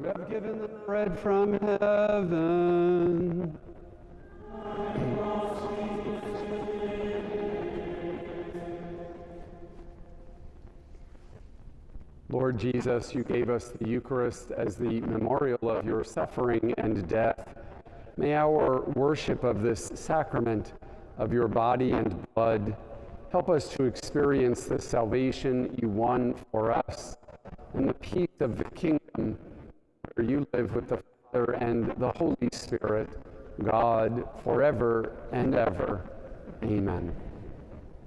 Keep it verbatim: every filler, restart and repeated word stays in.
have given them bread from heaven. Lord Jesus, you gave us the Eucharist as the memorial of your suffering and death. May our worship of this sacrament of your body and blood help us to experience the salvation you won for us and the peace of the kingdom where you live with the Father and the Holy Spirit, God, forever and ever. Amen.